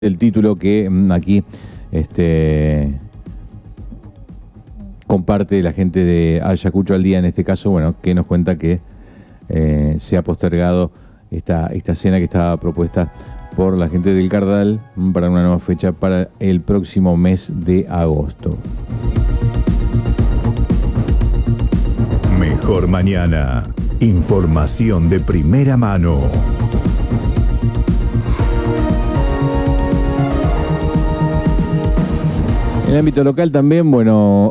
el título que aquí comparte la gente de Ayacucho al Día, en este caso, bueno, que nos cuenta que se ha postergado esta cena que estaba propuesta por la gente del Cardal para una nueva fecha para el próximo mes de agosto. Mejor mañana. Información de primera mano. En el ámbito local también, bueno,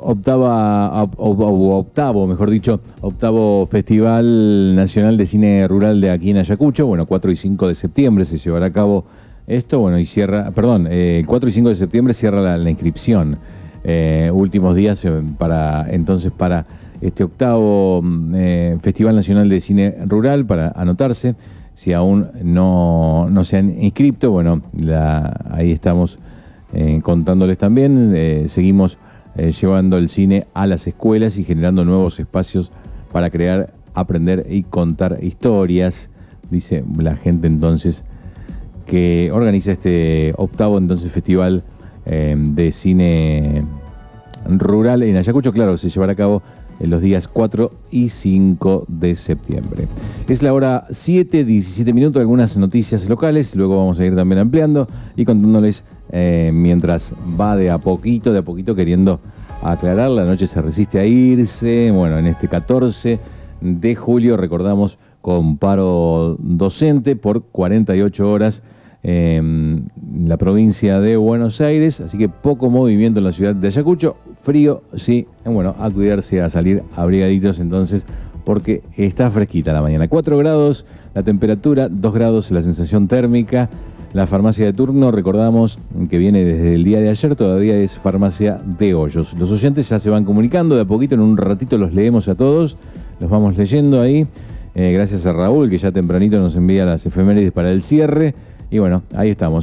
octavo Festival Nacional de Cine Rural de aquí en Ayacucho. Bueno, 4 y 5 de septiembre se llevará a cabo esto, bueno, y cierra, 4 y 5 de septiembre cierra la inscripción. Últimos días para este octavo Festival Nacional de Cine Rural para anotarse. Si aún no se han inscrito, bueno, ahí estamos contándoles también. Seguimos llevando el cine a las escuelas y generando nuevos espacios para crear, aprender y contar historias, dice la gente entonces que organiza este octavo Festival de Cine Rural en Ayacucho. Claro, se llevará a cabo en los días 4 y 5 de septiembre. Es la hora 7:17, algunas noticias locales, luego vamos a ir también ampliando y contándoles mientras va de a poquito queriendo aclarar. La noche se resiste a irse. Bueno, en este 14 de julio recordamos con paro docente por 48 horas en la provincia de Buenos Aires, así que poco movimiento en la ciudad de Ayacucho. Frío, sí, bueno, a cuidarse, a salir abrigaditos entonces, porque está fresquita la mañana. 4 grados la temperatura, 2 grados la sensación térmica. La farmacia de turno, recordamos que viene desde el día de ayer, todavía es Farmacia de Hoyos. Los oyentes ya se van comunicando de a poquito, en un ratito los leemos a todos, los vamos leyendo ahí. Gracias a Raúl, que ya tempranito nos envía las efemérides para el cierre. Y bueno, ahí estamos,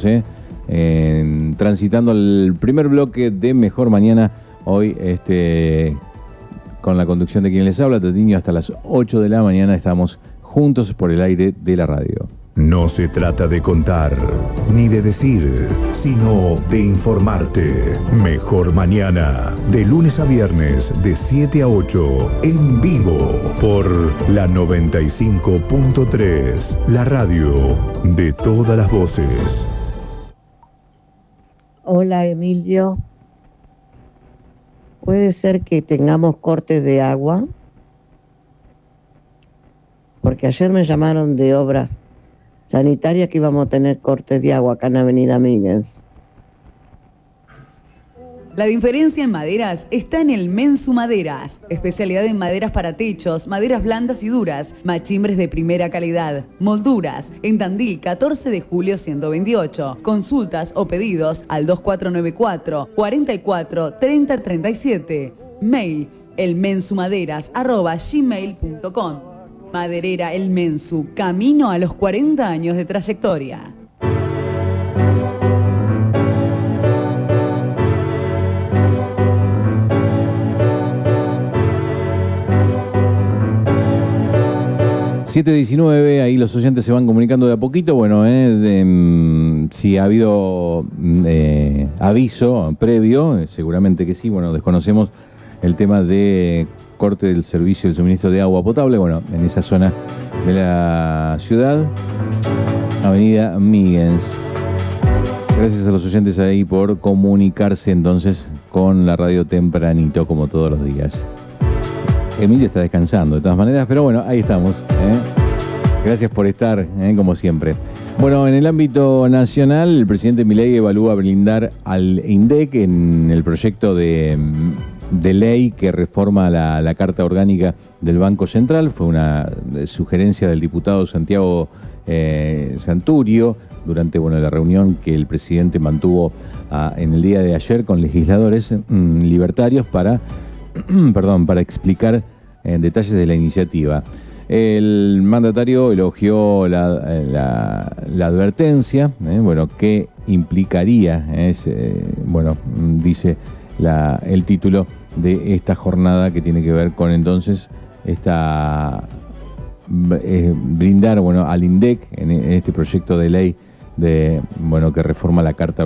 transitando el primer bloque de Mejor Mañana. Hoy, con la conducción de quien les habla, Tatiño, hasta las 8 de la mañana estamos juntos por el aire de la radio. No se trata de contar, ni de decir, sino de informarte. Mejor Mañana, de lunes a viernes, de 7 a 8, en vivo, por la 95.3, la radio de todas las voces. Hola, Emilio. ¿Puede ser que tengamos cortes de agua? Porque ayer me llamaron de obras sanitarias que íbamos a tener cortes de agua acá en Avenida Míguez. La diferencia en maderas está en el Mensu Maderas, especialidad en maderas para techos, maderas blandas y duras, machimbres de primera calidad, molduras, en Tandil 14 de julio 128. Consultas o pedidos al 2494 44 30 37. Mail elmensumaderas@gmail.com. Maderera El Mensu, camino a los 40 años de trayectoria. (7:19), ahí los oyentes se van comunicando de a poquito. Bueno, si ha habido aviso previo, seguramente que sí. Bueno, desconocemos el tema de corte del servicio del suministro de agua potable, bueno, en esa zona de la ciudad, Avenida Míguez. Gracias a los oyentes ahí por comunicarse entonces con la radio tempranito, como todos los días. Emilio está descansando de todas maneras, pero bueno, ahí estamos. Gracias por estar, como siempre. Bueno, en el ámbito nacional, el presidente Milei evalúa blindar al INDEC en el proyecto de ley que reforma la Carta Orgánica del Banco Central. Fue una sugerencia del diputado Santiago Santurio durante la reunión que el presidente mantuvo en el día de ayer con legisladores libertarios para explicar en detalles de la iniciativa. El mandatario elogió la advertencia, ¿qué implicaría? Dice el título de esta jornada, que tiene que ver con entonces brindar al INDEC en este proyecto de ley de, bueno, que reforma la Carta